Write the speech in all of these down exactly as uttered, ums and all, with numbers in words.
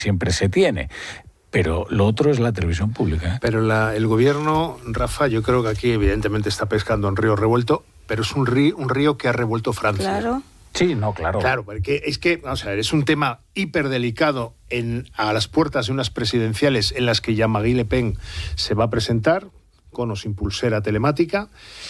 siempre se tiene. Pero lo otro es la televisión pública, ¿eh? Pero la, el gobierno, Rafa, yo creo que aquí evidentemente está pescando en río revuelto, pero es un río, un río que ha revuelto Francia. Claro. Sí, no, claro. Claro, porque es que, vamos a ver, es un tema hiperdelicado en, a las puertas de unas presidenciales en las que Jean-Marie Le Pen se va a presentar, con o sin pulsera telemática,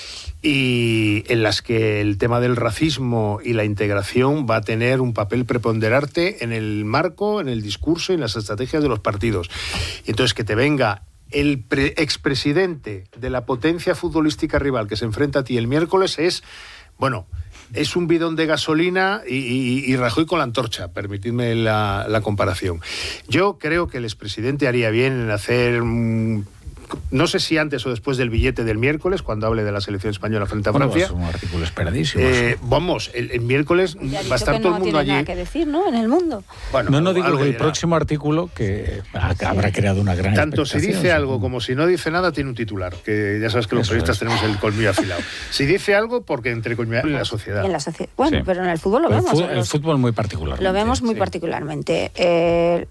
y en las que el tema del racismo y la integración va a tener un papel preponderante en el marco, en el discurso y en las estrategias de los partidos. Y entonces que te venga el pre- expresidente de la potencia futbolística rival que se enfrenta a ti el miércoles es, bueno, es un bidón de gasolina y, y, y Rajoy con la antorcha, permitidme la, la comparación. Yo creo que el expresidente haría bien en hacer... Mmm, no sé si antes o después del billete del miércoles, cuando hable de la selección española frente a Francia. Bueno, es un artículo esperadísimo. Eh, vamos, el, el miércoles Ya va a estar que todo no el mundo tiene allí. nada que decir, ¿no? En el mundo. Bueno, no, no digo algo que el dirá. próximo artículo que habrá creado una gran Tanto si expectación, dice algo supongo. como si no dice nada, tiene un titular, que ya sabes que los Eso periodistas es. tenemos el colmillo afilado. Si dice algo, porque entre colmillo en la sociedad. En la sociedad. Bueno, Sí. pero en el fútbol lo el vemos. Fútbol, el los- fútbol muy particularmente. Lo vemos muy sí. particularmente. Eh,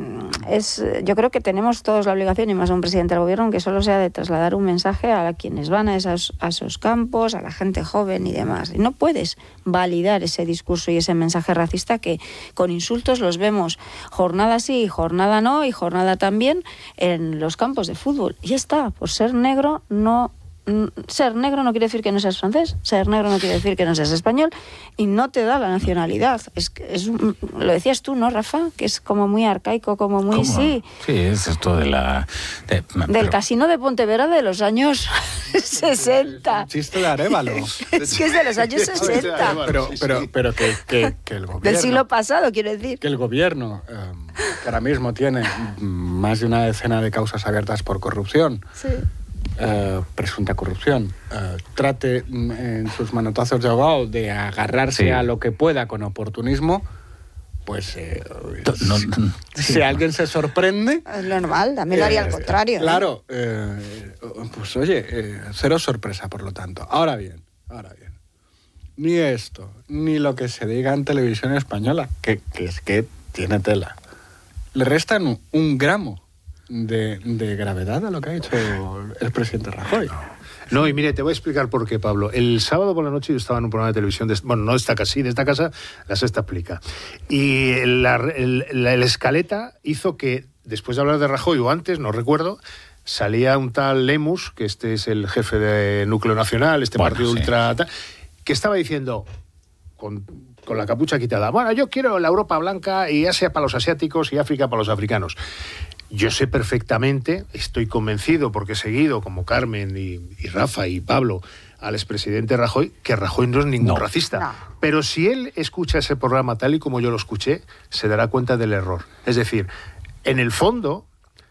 es, yo creo que tenemos todos la obligación, y más a un presidente del gobierno, que solo sea de trasladar un mensaje a quienes van a esos, a esos campos, a la gente joven y demás. Y no puedes validar ese discurso y ese mensaje racista que con insultos los vemos jornada sí, jornada no y jornada también en los campos de fútbol. Y ya está, por ser negro no... Ser negro no quiere decir que no seas francés, ser negro no quiere decir que no seas español, y no te da la nacionalidad. Es, es un, lo decías tú, ¿no, Rafa? Que es como muy arcaico, como muy... ¿Cómo? Sí, Sí, es esto de la... de- del pero- casino de Pontevedra de los años sesenta. Chiste de Arévalo. Es que es de los años sesenta. Pero, Sí, sí. pero, pero que, que, que el gobierno... Del siglo pasado, quiero decir. que el gobierno, eh, que ahora mismo tiene mm, más de una decena de causas abiertas por corrupción, Sí. eh, presunta corrupción, eh, trate mm, en sus manotazos de ahogado de agarrarse Sí. a lo que pueda con oportunismo, pues eh, No, si, no, si sí. alguien se sorprende... Es lo normal, también lo haría eh, al contrario. ¿eh? Claro, eh, pues oye, eh, cero sorpresa, por lo tanto. Ahora bien, ahora bien. Ni esto, ni lo que se diga en televisión española, que, que es que tiene tela, le restan un, un gramo de, de gravedad a lo que ha hecho el presidente Rajoy. No, y mire, te voy a explicar por qué, Pablo. El sábado por la noche yo estaba en un programa de televisión, de, bueno, no de esta casa, sí, de esta casa, la Sexta explica. Y la, el, la, la escaleta hizo que, después de hablar de Rajoy, o antes, no recuerdo, salía un tal Lemus, que este es el jefe de Núcleo Nacional, este Bueno, partido sí. ultra... tal, que estaba diciendo, con, con la capucha quitada, bueno, yo quiero la Europa blanca y Asia para los asiáticos y África para los africanos. Yo sé perfectamente, estoy convencido, porque he seguido, como Carmen y, y Rafa y Pablo, al expresidente Rajoy, que Rajoy no es ningún No. racista. No. Pero si él escucha ese programa tal y como yo lo escuché, se dará cuenta del error. Es decir, en el fondo,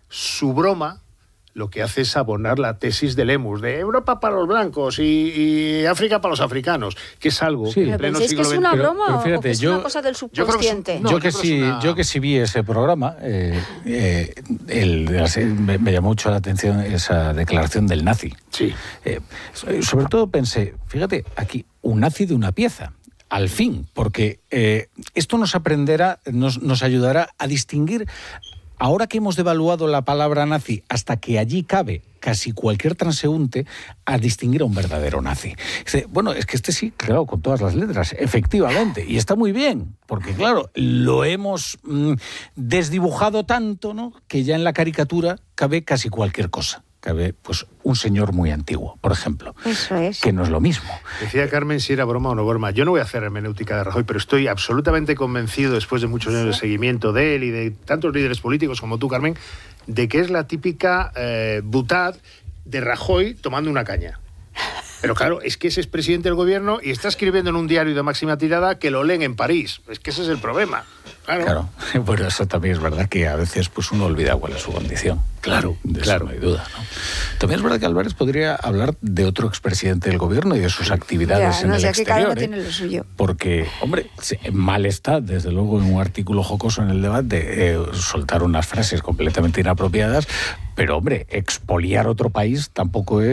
su broma lo que hace es abonar la tesis de Lemus, de Europa para los blancos y, y África para los africanos, que es algo Sí. que en ¿Pero pleno pensáis que siglo es veinte... una Pero- broma pero o fíjate, que es yo- una cosa del yo creo que es un- subconsciente? no, yo, yo que creo que sí, es una- yo que sí vi ese programa, eh, eh, el de la- me, me llamó mucho la atención esa declaración del nazi. Sí. Eh, sobre todo pensé, fíjate, aquí, un nazi de una pieza. Al fin, porque eh, esto nos aprenderá, nos, nos ayudará a distinguir, ahora que hemos devaluado la palabra nazi, hasta que allí cabe casi cualquier transeúnte, a distinguir a un verdadero nazi. Dice, bueno, es que este sí, claro, con todas las letras, efectivamente, y está muy bien, porque claro, lo hemos mm, desdibujado tanto, ¿no?, que ya en la caricatura cabe casi cualquier cosa. Cabe, pues, un señor muy antiguo, por ejemplo, Eso es. que no es lo mismo. Decía Carmen si era broma o no broma. Yo no voy a hacer hermenéutica de Rajoy, pero estoy absolutamente convencido, después de muchos años de seguimiento de él y de tantos líderes políticos como tú, Carmen, de que es la típica eh, butad de Rajoy tomando una caña. Pero claro, es que ese es presidente del gobierno y está escribiendo en un diario de máxima tirada que lo leen en París. Es que ese es el problema. Claro. Claro, bueno, eso también es verdad que a veces pues uno olvida cuál es su condición. Claro, de claro. eso no hay duda, ¿no? También es verdad que Álvarez podría hablar de otro expresidente del gobierno y de sus actividades Ya, en no el sé, que cada exterior. uno ¿eh? tiene lo suyo. Porque, hombre, se- mal está, desde luego, en un artículo jocoso en el debate, eh, soltar unas frases completamente inapropiadas, pero, hombre, expoliar otro país tampoco es